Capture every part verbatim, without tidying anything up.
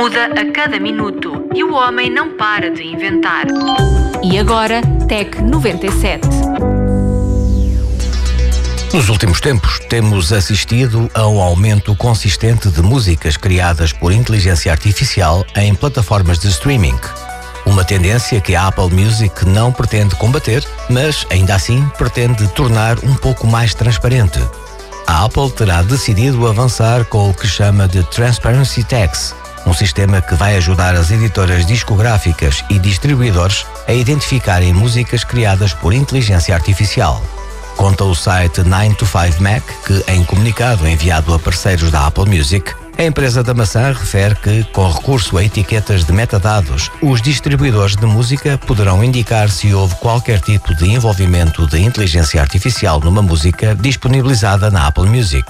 muda a cada minuto e o homem não para de inventar. E agora, Tec noventa e sete. Nos últimos tempos, temos assistido a um aumento consistente de músicas criadas por inteligência artificial em plataformas de streaming. Uma tendência que a Apple Music não pretende combater, mas, ainda assim, pretende tornar um pouco mais transparente. A Apple terá decidido avançar com o que chama de Transparency Tax, um sistema que vai ajudar as editoras discográficas e distribuidores a identificarem músicas criadas por inteligência artificial. Conta o site nine to five Mac que, em comunicado enviado a parceiros da Apple Music, a empresa da maçã refere que, com recurso a etiquetas de metadados, os distribuidores de música poderão indicar se houve qualquer tipo de envolvimento de inteligência artificial numa música disponibilizada na Apple Music.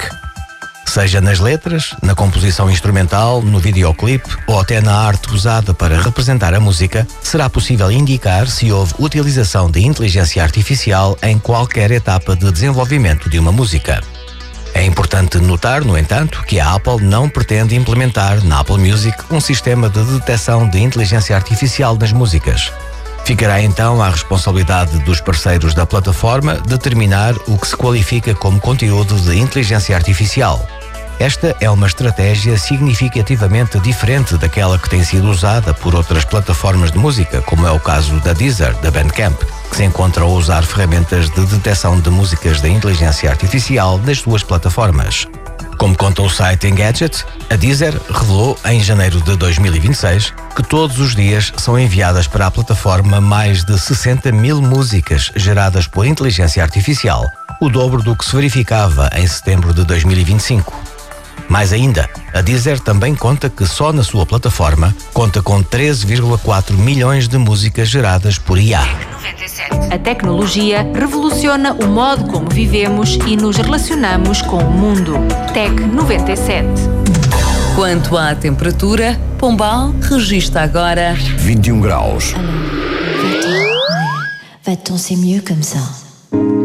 Seja nas letras, na composição instrumental, no videoclipe ou até na arte usada para representar a música, será possível indicar se houve utilização de inteligência artificial em qualquer etapa de desenvolvimento de uma música. É importante notar, no entanto, que a Apple não pretende implementar na Apple Music um sistema de detecção de inteligência artificial nas músicas. Ficará então à responsabilidade dos parceiros da plataforma determinar o que se qualifica como conteúdo de inteligência artificial. Esta é uma estratégia significativamente diferente daquela que tem sido usada por outras plataformas de música, como é o caso da Deezer, da Bandcamp, que se encontram a usar ferramentas de detecção de músicas da inteligência artificial nas suas plataformas. Como conta o site Engadget, a Deezer revelou em janeiro de dois mil e vinte e seis que todos os dias são enviadas para a plataforma mais de sessenta mil músicas geradas por inteligência artificial, o dobro do que se verificava em setembro de dois mil e vinte e cinco. Mais ainda, a Deezer também conta que só na sua plataforma conta com treze vírgula quatro milhões de músicas geradas por I A. A tecnologia revoluciona o modo como vivemos e nos relacionamos com o mundo. Tec noventa e sete. Quanto à temperatura, Pombal registra agora vinte e um graus. Va-t-on, c'est mieux comme ça?